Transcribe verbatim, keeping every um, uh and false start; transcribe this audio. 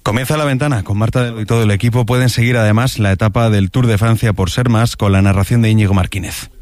Comienza la ventana con Marta y todo el equipo. Pueden seguir además la etapa del Tour de Francia por Sermas con la narración de Íñigo Marquínez.